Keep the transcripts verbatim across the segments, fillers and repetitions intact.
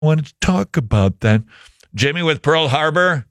I wanted to talk about that. Jimmy with Pearl Harbor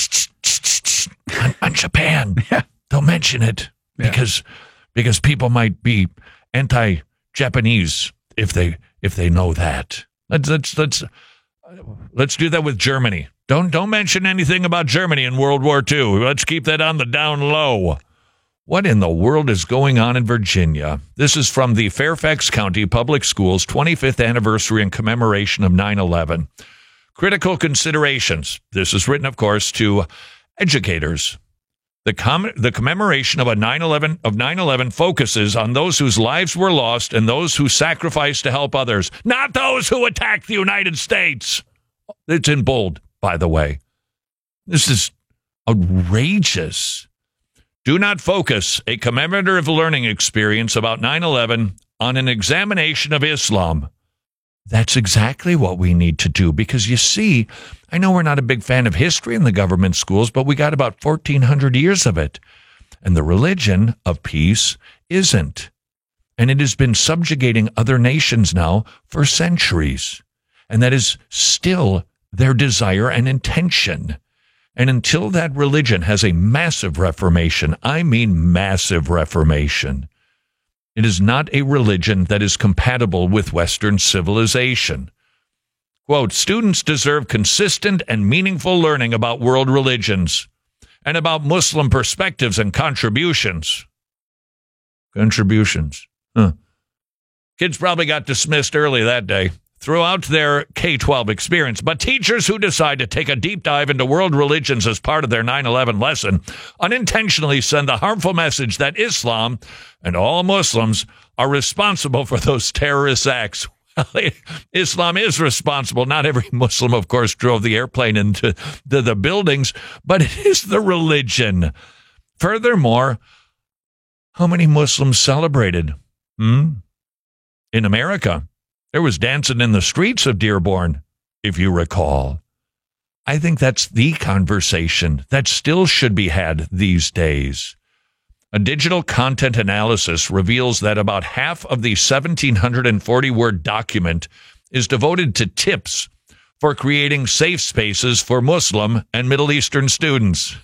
on, on Japan. Yeah. Don't mention it Yeah. because because people might be anti-Japanese if they if they know that. Let's let's let's let's do that with Germany. Don't don't mention anything about Germany in World War Two. Let's keep that on the down low. What in the world is going on in Virginia? This is from the Fairfax County Public Schools twenty-fifth anniversary and commemoration of nine eleven. Critical considerations. This is written, of course, to educators. The com- the commemoration of a nine eleven of nine eleven focuses on those whose lives were lost and those who sacrificed to help others, not those who attacked the United States. It's in bold, by the way. This is outrageous. Do not focus a commemorative learning experience about nine eleven on an examination of Islam. That's exactly what we need to do because, you see, I know we're not a big fan of history in the government schools, but we got about fourteen hundred years of it. And the religion of peace isn't. And it has been subjugating other nations now for centuries. And that is still their desire and intention. And until that religion has a massive reformation, I mean massive reformation, it is not a religion that is compatible with Western civilization. Quote, students deserve consistent and meaningful learning about world religions and about Muslim perspectives and contributions. Contributions. Huh. Kids probably got dismissed early that day throughout their K twelve experience, but teachers who decide to take a deep dive into world religions as part of their nine eleven lesson unintentionally send the harmful message that Islam and all Muslims are responsible for those terrorist acts. Well, Islam is responsible. Not every Muslim, of course, drove the airplane into the, the buildings, but it is the religion. Furthermore, how many Muslims celebrated? Hmm? In America, there was dancing in the streets of Dearborn, if you recall. I think that's the conversation that still should be had these days. A digital content analysis reveals that about half of the one thousand seven hundred forty word document is devoted to tips for creating safe spaces for Muslim and Middle Eastern students.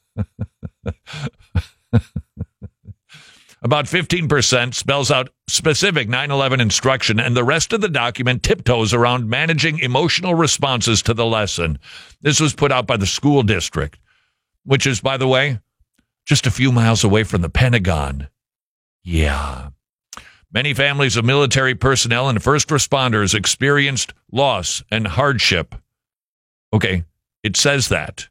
About fifteen percent spells out specific nine eleven instruction, and the rest of the document tiptoes around managing emotional responses to the lesson. This was put out by the school district, which is, by the way, just a few miles away from the Pentagon. Yeah. Many families of military personnel and first responders experienced loss and hardship. Okay, it says that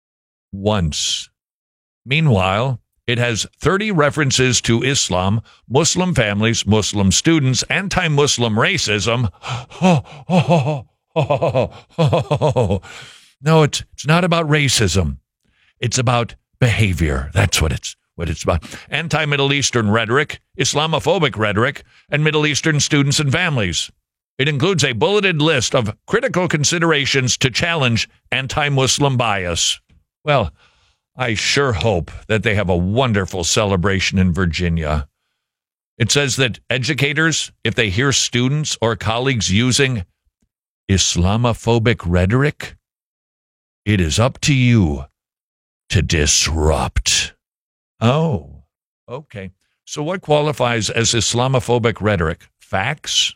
once. Meanwhile, it has thirty references to Islam, Muslim families, Muslim students, anti-Muslim racism. Oh, oh, oh, oh. No, it's it's not about racism. It's about behavior. That's what it's what it's about. Anti-Middle Eastern rhetoric, Islamophobic rhetoric, and Middle Eastern students and families. It includes a bulleted list of critical considerations to challenge anti-Muslim bias. Well, I sure hope that they have a wonderful celebration in Virginia. It says that educators, if they hear students or colleagues using Islamophobic rhetoric, it is up to you to disrupt. Oh, okay. So what qualifies as Islamophobic rhetoric? Facts?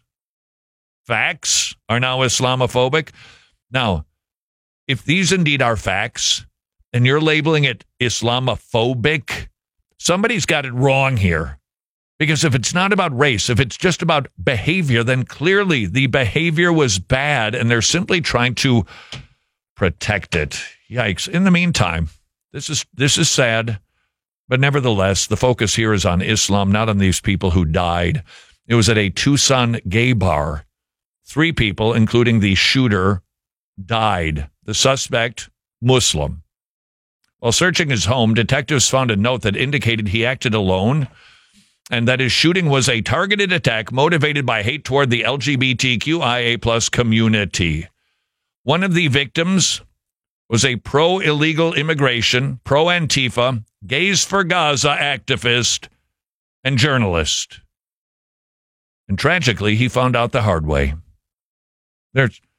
Facts are now Islamophobic? Now, if these indeed are facts, and you're labeling it Islamophobic, somebody's got it wrong here. Because if it's not about race, if it's just about behavior, then clearly the behavior was bad, and they're simply trying to protect it. Yikes. In the meantime, this is this is sad, but nevertheless, the focus here is on Islam, not on these people who died. It was at a Tucson gay bar. Three people, including the shooter, died. The suspect, Muslim. While searching his home, detectives found a note that indicated he acted alone and that his shooting was a targeted attack motivated by hate toward the L G B T Q I A plus community. One of the victims was a pro-illegal immigration, pro-Antifa, Gays for Gaza activist and journalist. And tragically, he found out the hard way. There's